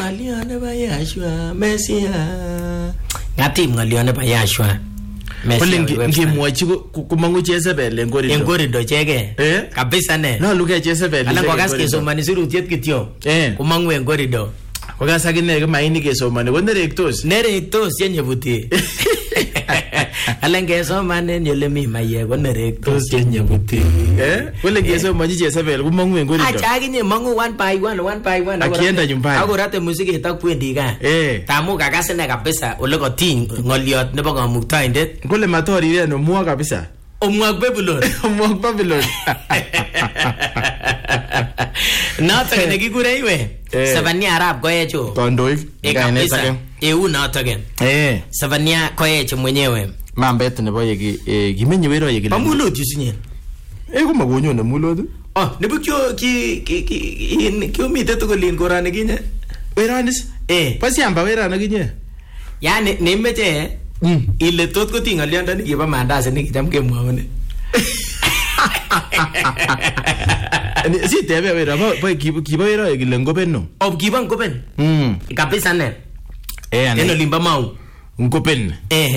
ngalione ba Yashua Mesia ngatim ngalione ba Yashua Mesia ngimwochi kumangu Jezebel en korido chege kabisa ne no luge Jezebel ala kogas kesomani sirutiet kityo kumangu en korido kogas akine kemaini kesomani konerektos yenye buti ala ngesomane nyole mi maye konerektos yenye buti kole kesomanji Jezebel kumangu en korido acha akinye mangu one by one akienda nyumbani akorate musiket ak kwendi ka tamu kakasine kabisa ole kotiny ngoliot nebo kamuktaindet kole matoriren omwa kabisa omwak Babylon notok nekikure iwe Sevania Arap Koecho kondoik kabisa notok Sevania Koecho mwenyewe mambet nebo kimenye wero mamulot yusinyen komakonyone mulot nebo kiomite tugulin korani kinye weronis pasiamba werano kinye yani neimeche ile tot kotinye ng'olyondoni kibo mandasi nikicham kemwoune sitebe wero kibo wero kile ngobeno kibo ngoben kabisa ne en olimbo Mau ngoben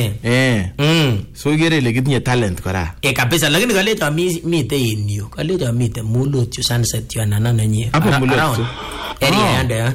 so igere ile kitinye talent kora kabisa lakini kalecho mite in yu kalecho mite mulot yu sunset yu anan nenyi around area yande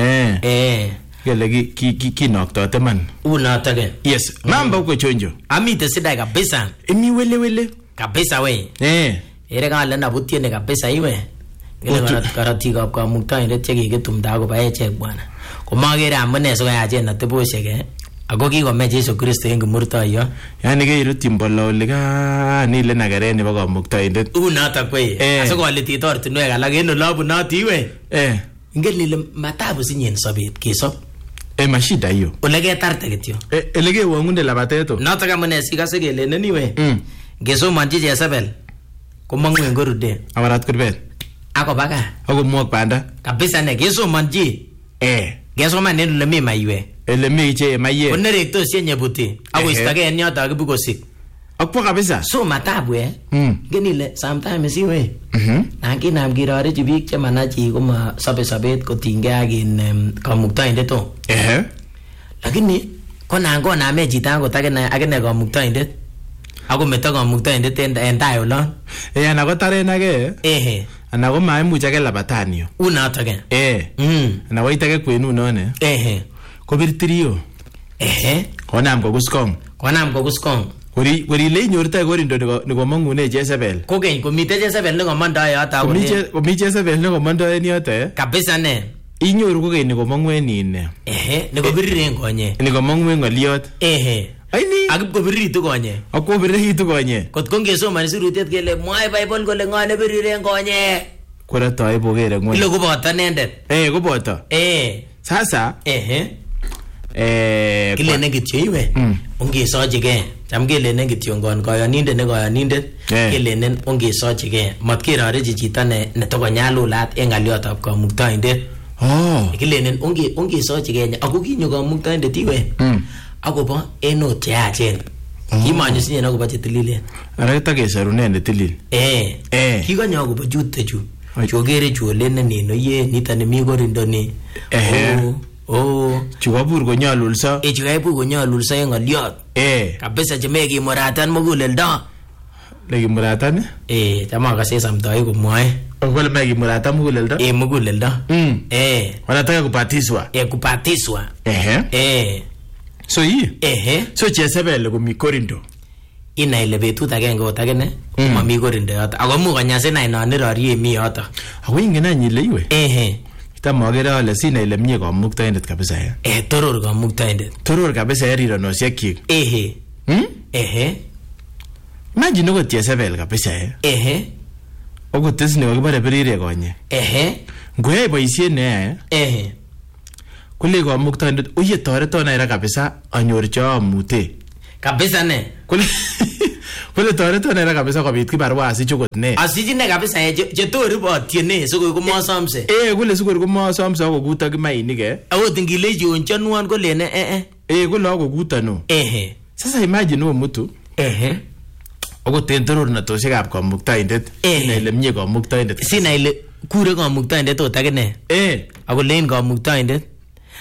kele kinoktote man unotok yes mamba uko chonjo amite sidai kabisa imi wele kabisa we ere kale nabutiene kabisa iwe ngele karatikab kamuktaindet chekikitumda akoba echek bwana komagere amune sikoyachen ateboshek ako kikome Jesu Kristo en kimurtoyo yani keirutyin bololi kanile nageret nebo kamuktaindet unotok we asikoliti ortinwek alak en olabunoti iwe ingel ile matabu sinyen sobet kesop mashida hiyo ole ketarte kityo ele kewongunde labateto notok amune sikase kelenen iwe ngesomanji Jezebel komangu en korude abarat kurbet akobaka akomwok banda kabisa ne kesomanji kesoman en ole mi maiwe ele mi iche maye konerektos yenye buti akoistake en yoto akibukosik akpo kabisa so matabu genile sometimes iwe nanginam kirorechi biik chemanachi koma sobet kotinygei ak in kamuktaindet lakini konangoname chito akot akine kamuktaindet akometo kamuktaindet en tai olon ana kotaren ake ana komaimuch ake labatani unotok ana koitake kwenunone kobir trio konam kokuskong Korile inyortai korindo nikomangune Jezebel. Kokeny komite Jezebel nikomandoi yoto komi Jezebel nikomandoi en yoto kabisa ne inyoru kokeny nikomangu en in nikobiriren konye nikomangu en ngoliot aini akibkobiritu konye akobiritu konye kotko ngesomani sirutiet kele mwae Bible kole ng'o nebiriren konye koratoi bokere ng'weny ile koboto nendet koboto sasa kilenen kityo iwe ongesochigei cham kelenen kityo ngon kayonindet ne kayonindet kelenen ongesochigei matkerorechi chito netokonyalulat en ng'aliotab kamuktaindet kilenen ongesochigei ako kinyo kamuktaindet iwe akobo enot cheyachen kimanyo sinyen akobo chetililen ara takesorunen netilil kikonyo akobo chutechu chokere chu olenen enoye nito nemi korindoni chukabur konyalulso chukabur konyalulso en ng'oliot kabisa chemekimuratan muguleldo lekimuratan cham akase samtoi komwoe kole mekimuratan muguleldo muguleldo wanataka kupatiswa kupatiswa so so Jezebel komi Korindo inai ile betut agenge ot akine mami Korindo yoto ako mu konyasin ainon nerorie mi yoto ako ingen any ile iwe tamagere ale sinai ile mie kamuktaindet kabisa toror kamuktaindet toror kabisa rironosiek imagine okot Jezebel kabisa okot tes nekakibare birire konye ngoyai boisiet neyae kole kamuktaindet oye toreton aira kabisa anyor cheamute kabisa ne kole toreton aira kabisa kobit kibarua asich okot ne asich ne kabisa chetori botiene sikoi komosomse kole sikoi komosomse akokutok imainik akot ngilechi onchonwon kolene kole akokutano sasa imagine omutu okot en torornatosiekab kamuktaindet sinai ile mie kamuktaindet sinai ile kure kamuktaindet ot akine akolein kamuktaindet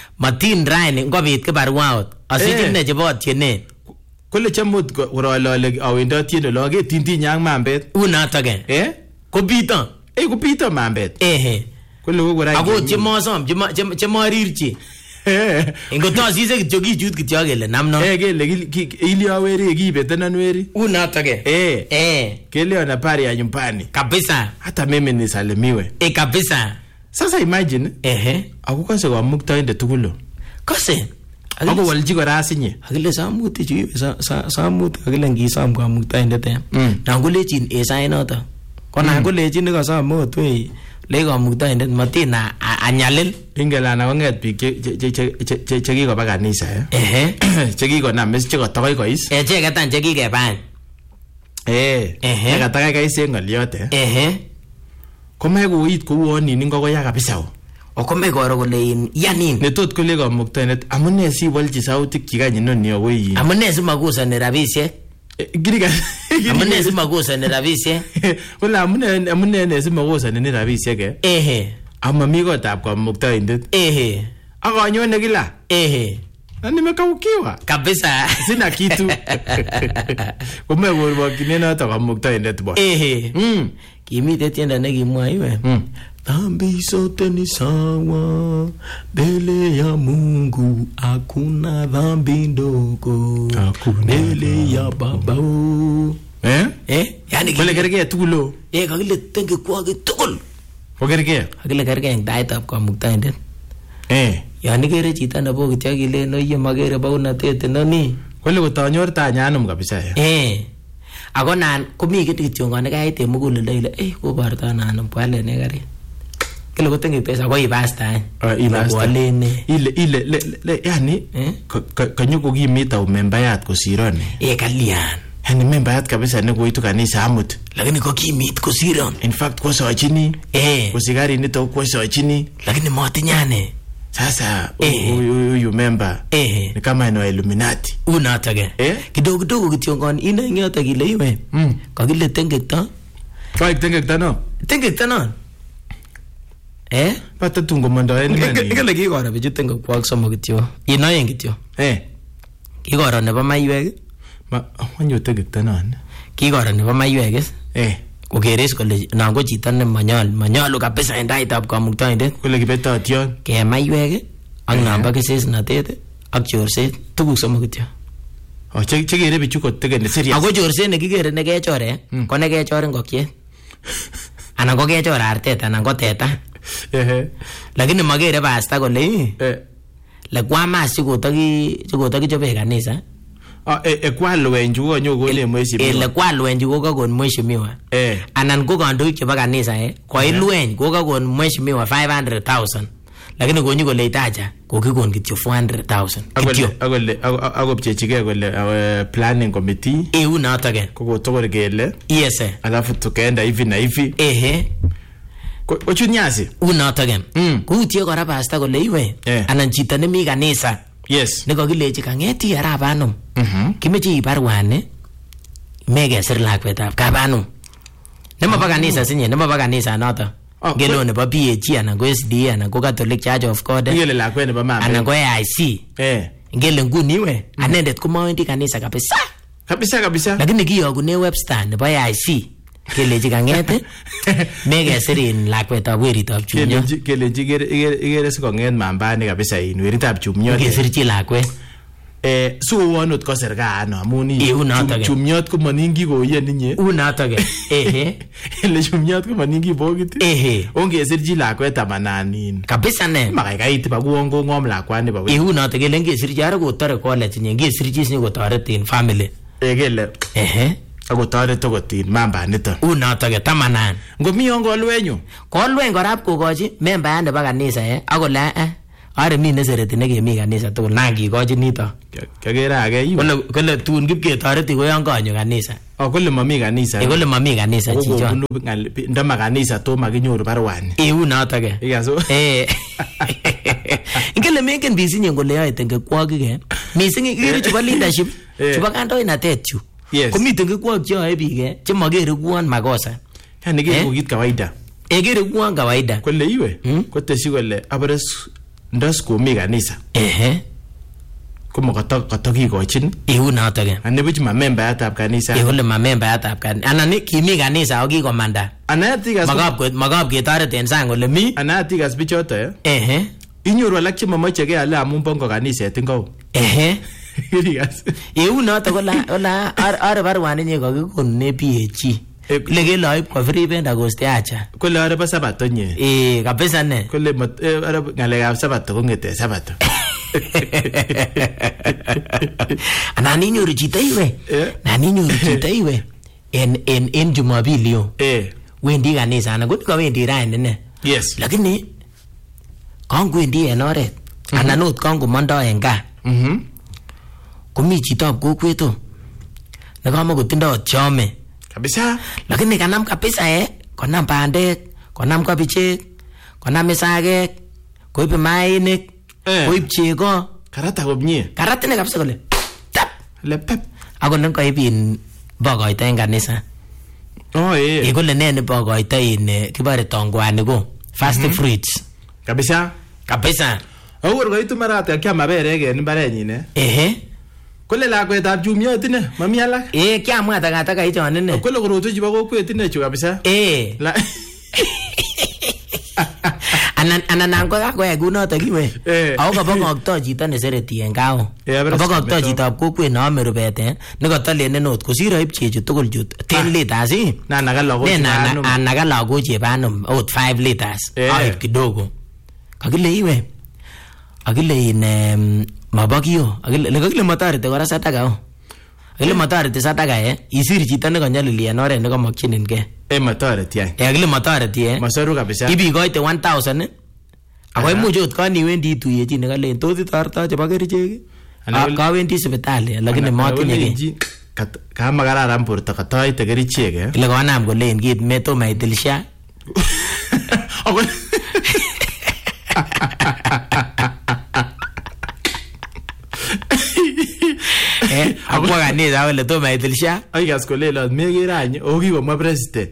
matin raini ngobit kibarwaot asijine chebo tiene kole chamot korolole awendoti en loge tintinye ak mambet unotok kopito kopito mambet kole kokorai ako chemosom chemorirchi ingotosise kityo kichut kityo kele namno kele ilio weri kibetenan weri unotok kele ona pari ya nyumbani kabisa hata mimi nisalimiwe kabisa. Sasa imagine ako kase kamuktainde tugulo kase ako walji kora asinye akile samuti chu samuti akile ngisom kamuktaindet nangolechin esai noto kona ngolechin nikasom ot we le kamuktaindet matina anyalil ingelana konget biik che kikoba kanisa chekikonam mes chekotokoi kois cheketan chekikebany nekatakai kais en ngoliot komae koit kouon nin ingokoya kabisa okomai koro kole yanin netot kole kamuktaindet amune si walchi sautik chikany inoni akoi amune si makosani rabisiek amune si makosani rabisiek kole amune ne si makosani rabisiek amami kotab kamuktaindet akanyone kila na nimekaukiwa kabisa sina kitu komae korwokchine noto kamuktaindet bo kimite tiendo nekimwa iwe dhambi zote ni sawa mbele ya Mungu, hakuna dhambi ndogo mbele ya Baba. Yani kole kerge tugulo kakile tenge kwake tugul ko kerge kakile kerge eng taitab kamuktaindet. Yani kere chito nebo kityo kile no ye magere baunatet noni kole kotanyor tanyanum kabisa ako nan komi kityo ngone kaite muguleldo ile kobarta nanum pale ne gari kile kotenge pesa ko ibasta ibasta ile yani kanyuko kimita umembayat kosirone kalian yani membayat kabisa ne koitu kanisa amut lakini ko kimit kosiron in fact kwa sochini kosigari nito kwa sochini lakini matinyane sasa huyu member ni kama ino Illuminati unatage kidogo kidogo kitiongon ina ngiyota kile iwe kakile tengekta kwa tengekta no pata tungo mandaen ngani kile kikora bichu tengo kwak somo kityo inoyen kityo kikora nebo maiwek wanyo tengekta non kikora nebo maiwek kokeres kole nan ko chito ne manyalu kabisa en taitab kamuktaindet kole kibetotion ke maiwek ak namba kesesnatet ak chorset tuguk somok kityo chekere bichu kotegene serious ako chorset nekikere nekechore ko nekechor ngokiet anan ko kechor artet anan ko teta lakini magere pasta kole lekwamas chikotakichobe kanisa kwalwenju konyo kole mheshimiwa kwalwenju kokakon mheshimiwa anan ko kandoik chebo kanisa koilweny kokakon mheshimiwa 500,000 lakini konyi kole itaja kokikon kityo 400,000 kityo akopchechige kole planning committee unotok kokotokor kele yes alafu tukaenda hivi na hivi kochunyasi unotok kuutie kora pasta kole iwe anan chito nemi kanisa yes nekakilechi kangeti arabanum kimeche ibarwane mekesir lakwetab kabanum nemaba kanisa sinye nemaba kanisa noto ngelo nebo PAG anan ko SDA anan ko Catholic Church of God ngele lakwet nebo mama anan ko AIC ngele nguni we anendet komawendi kanisa kabisa lakini kiyogune Webster nebo AIC kelechi kangete mekesirin lakwetab weritab chumyo kelechi igere sikonget mambani kabisa in weritab chumyo kesirchi lakwet suwonot ko serikano amun chumyot ko maningi koyen inye unotok ele chumyot ko maningi bokit ongesirchi lakwet amananin kabisa ne makai kait ba kuongo ngom lakwani ba unotok ele ngesirchi ara kotore college inye ngesirchi sinye kotoretin family kele ako toreto kotin mamba nito unotok tamanan ngomi kolwenyu korap kokochi member nebo kanisa akole are mi nesereti nekemi kanisa tugul nangikochi nito kagere age kole tun kipketoreti ko yon kanyo kanisa kole mami kanisa kole mami kanisa chichon ndama kanisa to makinyoru barwani unotok ikaso ingele mengen bisinye kole yoe tengekwokik mising ikere chebo leadership chebo kandoinatet chu komiten kekwok cheyoe biik chemakere kuon makosa yani kere kokit kawaida kere kuon kawaida kole iwe koteshi kole abres ndos komi kanisa. Komo katakikochin. Notok ke. Anibuch ma membayatab kanisa. Ole ma membayatab kanisa. Anan kimi kanisa ako kikomanda. Anatikas magab ketoret en sang ole mi. Anatikas bichoto inyoru alak che mamachege ale amun bongo kaniset ingou. Irigas. Notok ola are barwani nye kakikon ne PhD. Lege loib kwa free benda goste acha. Kole are pa sabato nye. Kabisa ne. Kole are ngalekab sabato kongete sabato. Nani nyoru chito iwe. Nani nyoru chito iwe. En Jumapili yo. Wendi kanisa ana kuni ka wendi raini ne. Yes. Lakini kangu wendi en oret. Anan ot kangu mondo en gaa. Komi chitab kokwet to. Nekama kotindo chome. Kabisa. Lakini kanam kabisa konam bandek, konam kabichek, konam isagek, koib mainik, koib chego. Karata komie. Karata ne kabisa kole. Tap. Le pep. Ako nang kaibin bokoita en kanisa. Kole ne bokoita in kibare tongwani ko. Fast fruits. Kabisa. Kabisa. Awur koitu marate kya mabere en imbarenyin Kole lakwetab Jumiot ine, mami alak. Kiamwa takataka ichon ine. Kole korotu chibo kokwet ine chu kabisa. Anan ko kakoyai kunotok iwe. Ako kabongokto chito nesereti en kao. Kabongokto chitab kokwet neome rubet nekatolenen ot kosir oib chechu tugul chu 10 liters Nanaga lagok chebanum ot 5 liters. Oib kidogo. Kakile iwe. Akile in mabakio. Akile matoreti kora sadaka Akile matoreti sadaka isir chito nekanyalili en oret nekamakchiningei. Matoreti akile matoreti Masoru kabisa. Ibikoite 1000 ako imuch ot kaniwendi ituyechi nekalen tos itorto chebo kerichek. Kawendi sipitali lakini matinye ki. Kama kararan borto katoite kerichek Ile konam kolen kit metoma itil SHA. Akwa kanisa wale toma itil SHA. Aikas kolelot mekeranye okikomwa president.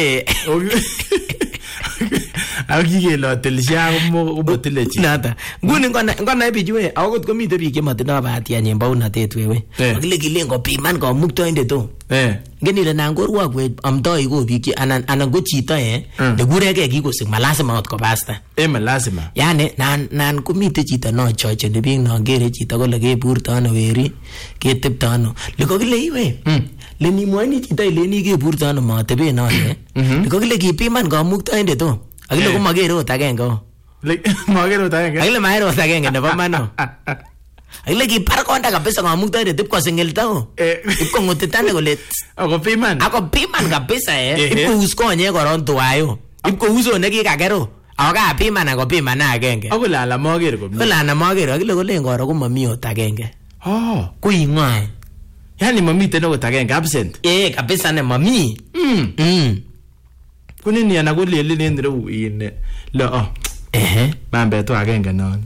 Akikelot SHA komotile chi. Nata. Nguni ngona bichwe akot komite biik chematindo bahatian en baunatet wewe. Akile kilen kopiman kamuktoindet to. Ngeni ile nan korwakwet amdoi ko biik anan ko chito nekurege kikosik malazima ot ko pasta. Malazima. Yani nan komite chito no chocheni biik no kere chito kole keburto ano weri ketepto ano. Lekokile iwe. Lenimwani chito ileni keburto ano matebe no lekokile kipiman kamuktoindet to. Akile komakere ot agenge Makere ot agenge. Akile makere ot agenge nebo mano. Akile kipar konda kabisa kamuktoindet ipkosingilta ipkong'utitane kole akopiman kabisa ipkous konye koron tuwayo ipkous nekikakero ako kapiman akopiman agenge akole ala maker komie. Kole ana maker akile kolen koro komami ot agenge. Kuing'wai. Yani mamiten okot agenge absent. Kabisa ne mami. Kunini ana kolelen en ireu in lo mambet agenge non.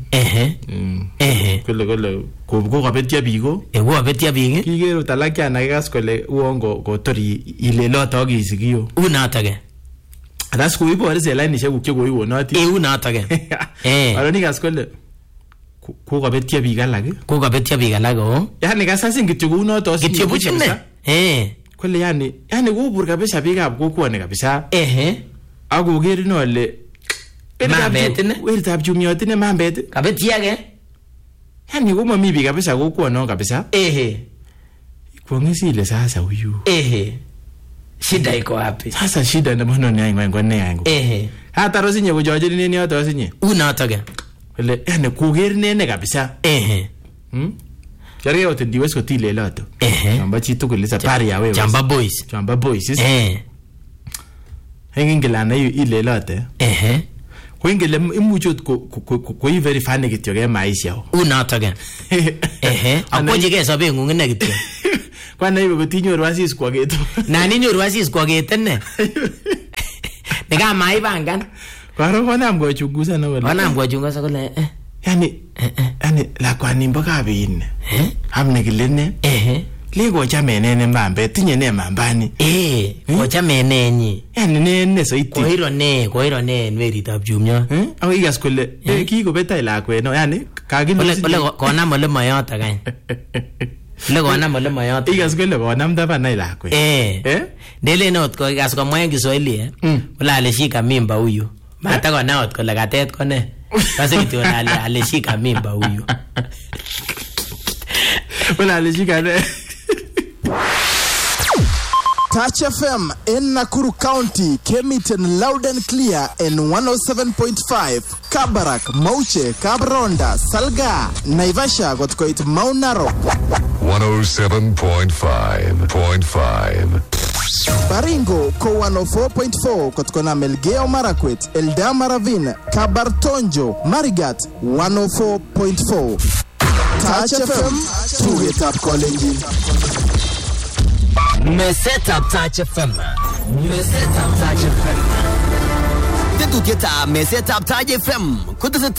Kole ko kabetyo biik ko. Kabetyo biik. Kikero talakya nakikas kole uongo kotori ilelot akisikio. Unotok Atas koibore selainishek kuk chekoiwonoti. Unotok Aronikas kole ko kabetyo biik alak. Ko kabetyo biik alak Yani kasasin kityo kounoto kityo buchine. Kole yani kobur kabisa biikab kokwoni kabisa. Akoker nole weritab Jumiot ine mambet. Kabetyo age. Yani komami biik kabisa kokwono kabisa. Kwong'isi ile sasa huyu. Shida iko wapi? Sasa shida ndio maana ni yangu ne yangu. Hata rosinye kujoje nini yote rosinye. Unotok Kole yani kuker nene kabisa. Charge yote ndiwes ko tile loto. Chamba chitu kulisa pari ya wewe. Chamba boys. Hengingilana ile lote. Kwingile imuchut ko verify kityo ke maisha. Unotok Akoje sobe ng'ung'ine kityo. Kwana iwe kotinyoru asis kwageto. Nani nyoru asis kwageto ne? Nikama ibangan. Karo konam kochunguza na wala. Konam kochunguza kole Yani lakwani mboka bin. Amne kilene. Le kochamenen mambet tinye ne mambani. Kochamenen. Yani ne soiti. Koiro ne en weritab Jumia. Ako ikas kole kikobetoi lakwet no yani kakilusi. Ole konam ole mayoto kany. Le konam ole mayoto. Ikas kole konam tabanai lakwet. Dele not ko ikas komwa en Kiswahili Ole alishika mimba huyu. Mata kona ot kole katet kone. Kasi kityo alishika mimba huyu. Ole alishika ne. Touch FM in Nakuru County came it in loud and clear in 107.5. Kabarak, Mauche, Kabronda, Salga, Naivasha got quite Mount Narok. 107.5. Baringo ko 104.4 kotkona Melgeo Marakwet, Eldama Ravine, Kabartonjo, Marigat 104.4. Touch FM, to it up calling. Me set up Touch FM. Me set up Touch FM. Te tu kita me set up Touch FM. Kutu